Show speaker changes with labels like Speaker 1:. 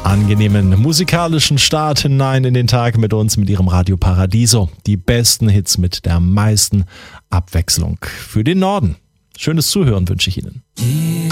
Speaker 1: angenehmen musikalischen Start hinein in den Tag mit uns, mit Ihrem Radio Paradiso. Die besten Hits mit der meisten Abwechslung für den Norden. Schönes Zuhören wünsche ich Ihnen.